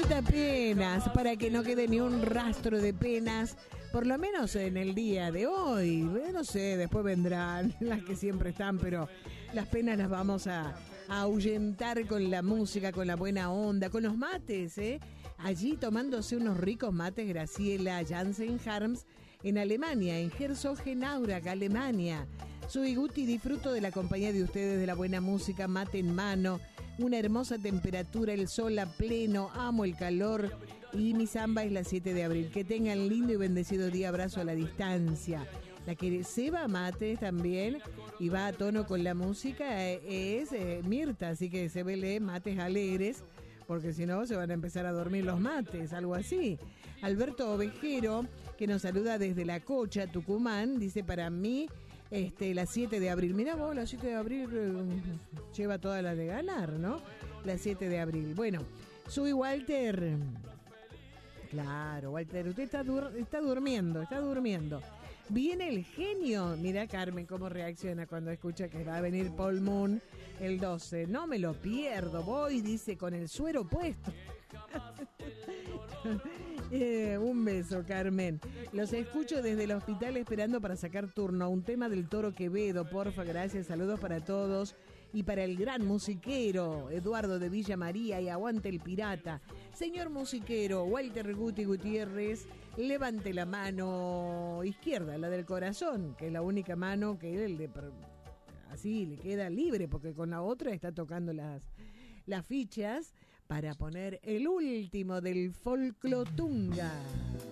Quita penas, para que no quede ni un rastro de penas, por lo menos en el día de hoy. No sé, después vendrán las que siempre están, pero las penas las vamos a ahuyentar con la música, con la buena onda, con los mates, ¿eh? Allí tomándose unos ricos mates, Graciela Jansen Harms, en Alemania, en Herzogenaurach, Alemania. Soy Guti, disfruto de la compañía de ustedes, de la buena música, mate en mano, una hermosa temperatura, el sol a pleno, amo el calor y mi samba es la 7 de abril. Que tengan lindo y bendecido día, abrazo a la distancia. La que se va mates también y va a tono con la música es Mirta, así que se ve mates alegres, porque si no se van a empezar a dormir los mates, algo así. Alberto Ovejero, que nos saluda desde La Cocha, Tucumán, dice para mí la 7 de abril. Mirá vos, la 7 de abril lleva todas las de ganar, ¿no? La 7 de abril. Bueno, soy Walter. Claro, Walter, usted está durmiendo. Viene el genio. Mirá Carmen cómo reacciona cuando escucha que va a venir Paul Moon el 12. No me lo pierdo. Voy, dice, con el suero puesto. Un beso, Carmen. Los escucho desde el hospital esperando para sacar turno. Un tema del Toro Quevedo, porfa, gracias. Saludos para todos. Y para el gran musiquero Eduardo de Villa María, y aguante el pirata. Señor musiquero Walter Guti Gutiérrez, levante la mano izquierda, la del corazón, que es la única mano que él así le queda libre, porque con la otra está tocando las fichas para poner el último del Folclotunga.